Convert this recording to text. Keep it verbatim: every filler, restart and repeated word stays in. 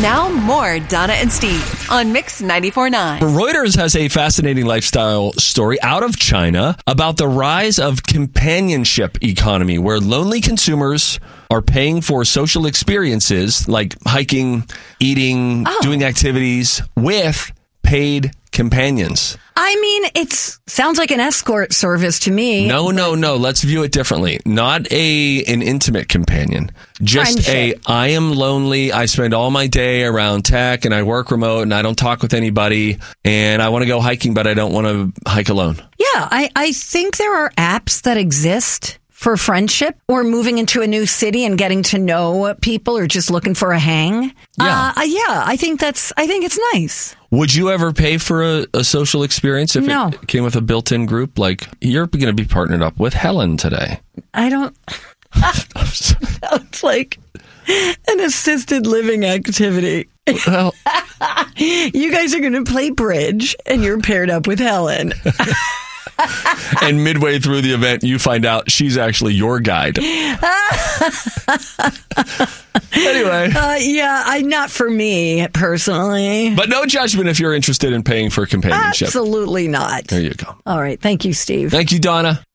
Now more Donna and Steve on Mix ninety-four point nine. Reuters has a fascinating lifestyle story out of China about the rise of companionship economy, where lonely consumers are paying for social experiences like hiking, eating, Oh. doing activities with paid companions. I mean, it sounds like an escort service to me. No, no, no. Let's view it differently. Not a an intimate companion. Just Friendship. a, I am lonely. I spend all my day around tech and I work remote and I don't talk with anybody and I want to go hiking, but I don't want to hike alone. Yeah, I, I think there are apps that exist for friendship or moving into a new city and getting to know people or just looking for a hang. Yeah. Uh, yeah, I think that's, I think it's nice. Would you ever pay for a, a social experience if No. it came with a built-in group? Like, you're going to be partnered up with Helen today. I don't, it's like an assisted living activity. Well, You guys are going to play bridge and you're paired up with Helen. and midway through the event, you find out she's actually your guide. Anyway. Uh, yeah, I not for me personally. But no judgment if you're interested in paying for companionship. Absolutely not. There you go. All right. Thank you, Steve. Thank you, Donna.